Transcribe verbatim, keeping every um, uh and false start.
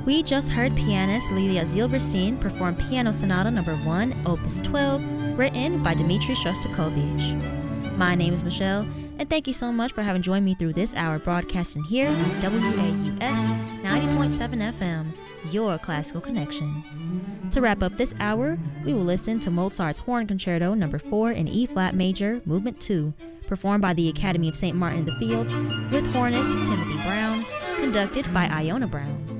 We just heard pianist Lilia Zilberstein perform Piano Sonata Number one, Opus twelve, written by Dmitri Shostakovich. My name is Michelle, and thank you so much for having joined me through this hour broadcasting here on W A U S ninety point seven F M, your classical connection. To wrap up this hour, we will listen to Mozart's Horn Concerto Number four in E-flat major, Movement two, performed by the Academy of Saint Martin in the Fields with hornist Timothy Brown, conducted by Iona Brown.